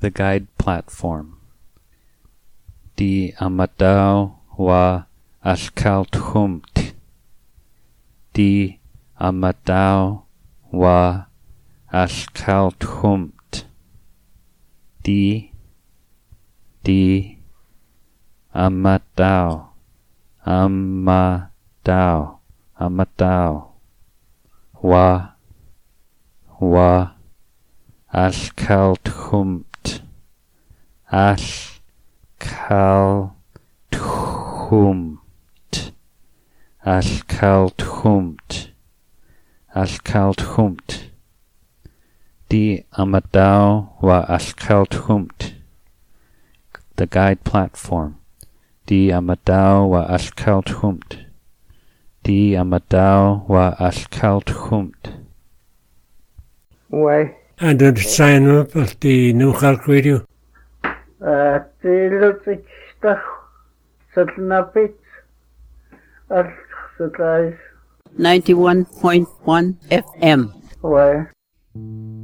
the guide platform. Di amadao wa ashkalthumt. Di amadao wa ashkalthumt. Di amadao wa ashkalthumt. Ashkalthumt. Di amadao wa ashkalthumt. The guide platform. Di amadao wa ashkalthumt. Di amadao wa ashkalthumt. Why? And then sign up at the New Clark Radio. The Ludwig stuff. Satnapit. Al 91.1 FM. Why?